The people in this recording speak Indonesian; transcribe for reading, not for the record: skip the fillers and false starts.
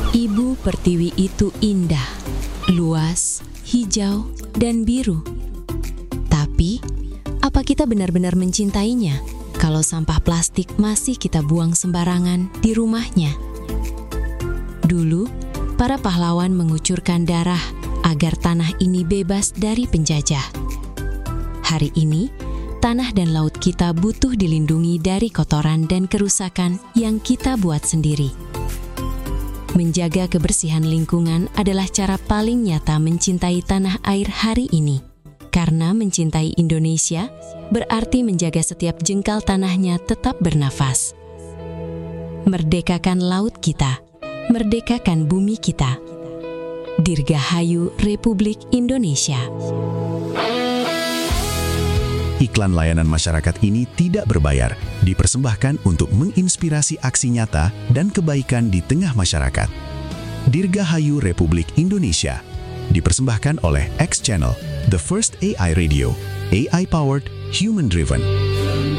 Ibu Pertiwi itu indah, luas, hijau, dan biru. Tapi, apa kita benar-benar mencintainya kalau sampah plastik masih kita buang sembarangan di rumahnya? Dulu, para pahlawan mengucurkan darah agar tanah ini bebas dari penjajah. Hari ini, tanah dan laut kita butuh dilindungi dari kotoran dan kerusakan yang kita buat sendiri. Menjaga kebersihan lingkungan adalah cara paling nyata mencintai tanah air hari ini. Karena mencintai Indonesia berarti menjaga setiap jengkal tanahnya tetap bernafas. Merdekakan laut kita, merdekakan bumi kita. Dirgahayu Republik Indonesia. Iklan layanan masyarakat ini tidak berbayar, dipersembahkan untuk menginspirasi aksi nyata dan kebaikan di tengah masyarakat. Dirgahayu Republik Indonesia, dipersembahkan oleh X Channel, The First AI Radio, AI-powered, human-driven.